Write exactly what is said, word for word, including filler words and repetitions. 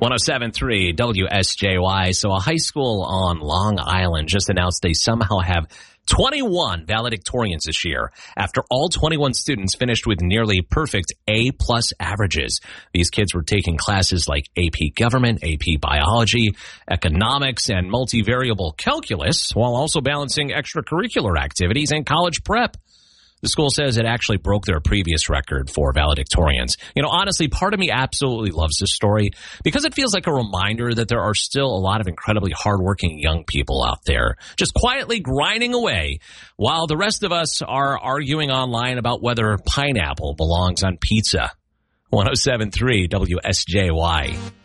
one oh seven point three W S J Y. So a high school on Long Island just announced they somehow have twenty-one valedictorians this year after all twenty-one students finished with nearly perfect A-plus averages. These kids were taking classes like A P Government, A P Biology, Economics, and Multivariable Calculus, while also balancing extracurricular activities and college prep. The school says it actually broke their previous record for valedictorians. You know, honestly, part of me absolutely loves this story because it feels like a reminder that there are still a lot of incredibly hardworking young people out there just quietly grinding away while the rest of us are arguing online about whether pineapple belongs on pizza. one oh seven point three W S J Y.